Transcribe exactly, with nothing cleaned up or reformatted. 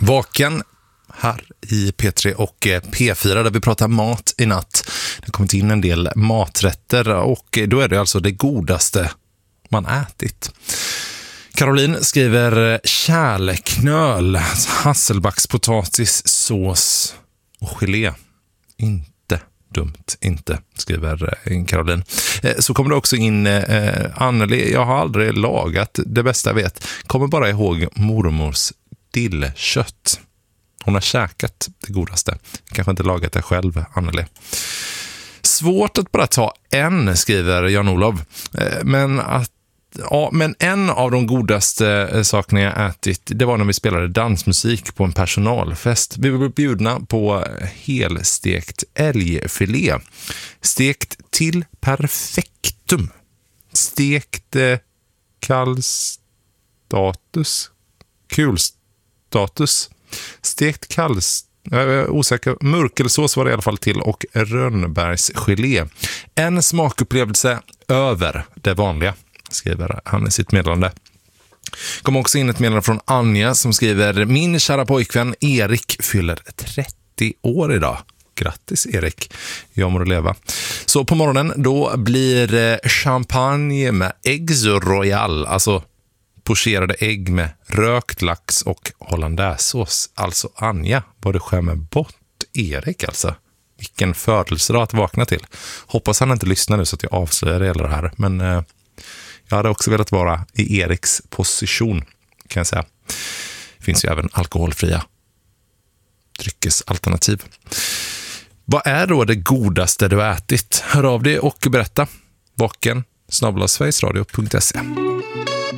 Vaken här i P tre och P fyra där vi pratar mat i natt. Det har kommit in en del maträtter och då är det alltså det godaste man ätit. Caroline skriver kärleknöl, hasselbackspotatis, sås och gelé. Inte dumt, inte, skriver Caroline. Så kommer det också in eh, Anneli, jag har aldrig lagat det bästa jag vet. Kommer bara ihåg mormors dillkött. Hon har käkat det godaste. Kanske inte lagat det själv, Anneli. Svårt att bara ta en, skriver Jan-Olov. Men att Ja, men en av de godaste sakerna jag ätit, det var när vi spelade dansmusik på en personalfest. Vi var bjudna på helstekt älgfilé. Stekt till perfektum. Stekt eh, kallstatus. Kulstatus. Stekt kalls... Jag är osäker. Mörkelsås var det i alla fall till och rönnbärsgelé. En smakupplevelse över det vanliga, skriver han i sitt meddelande. Kom också in ett meddelande från Anja som skriver: min kära pojkvän Erik fyller trettio år idag. Grattis Erik, jag må leva. Så på morgonen då blir champagne med eggs royal, alltså pocherade ägg med rökt lax och hollandaisesås. Alltså Anja, vad du skämmer bort Erik alltså. Vilken födelsedag att vakna till. Hoppas han inte lyssnar nu så att jag avslöjar det eller det här, men eh, jag hade också velat vara i Eriks position, kan jag säga. Det finns ju även alkoholfria dryckesalternativ. Vad är då det godaste du ätit? Hör av dig och berätta. Vaken snabel-a sverigesradio punkt se.